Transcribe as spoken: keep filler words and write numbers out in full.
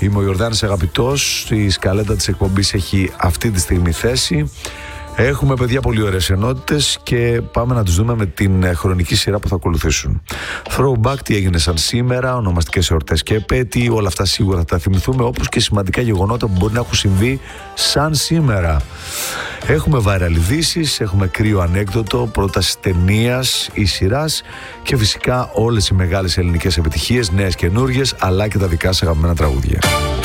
Είμαι ο Ιορδάνης Αγαπητός. Η σκαλέτα της εκπομπής έχει αυτή τη στιγμή θέση. Έχουμε, παιδιά, πολύ ωραίες ενότητες και πάμε να τους δούμε με την χρονική σειρά που θα ακολουθήσουν. Throwback, τι έγινε σαν σήμερα, ονομαστικές εορτές και επέτειοι, όλα αυτά σίγουρα θα τα θυμηθούμε, όπως και σημαντικά γεγονότα που μπορεί να έχουν συμβεί σαν σήμερα. Έχουμε viral ειδήσεις, έχουμε κρύο ανέκδοτο, πρόταση ταινίας ή σειράς και φυσικά όλες οι μεγάλες ελληνικές επιτυχίες, νέες καινούργιες, αλλά και τα δικά σας αγαπημένα τραγούδια.